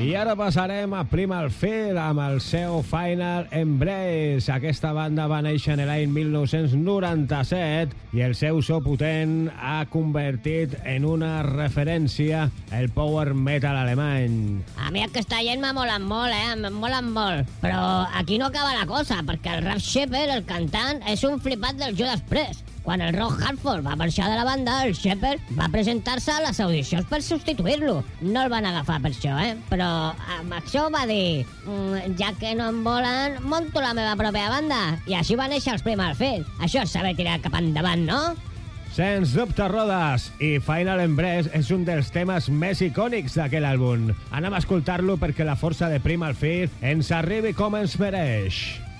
I ara passarem a Primal Fear amb el seu Final Embrace. Aquesta banda va néixer en l'any 1997 i el seu so potent ha convertit en una referència el power metal alemany. A mi aquesta gent m'ha molat molt, M'ha molat molt. Però aquí no acaba la cosa, perquè el Ralf Shepard, el cantant, és un flipat del Judas Priest. Quan el Rob Halford va marxar de la banda, el Shepard va presentar-se a les audicions per substituir-lo. No el van agafar per això, Però amb això va dir, ja que no em volen, monto la meva pròpia banda. I així va néixer els Primal Fear. Això és saber tirar cap endavant, no? Sens dubte, Rodes, i Final Embrace és un dels temes més icònics d'aquell àlbum. Anem a escoltar-lo perquè la força de Primal Fear ens arribi com ens mereix.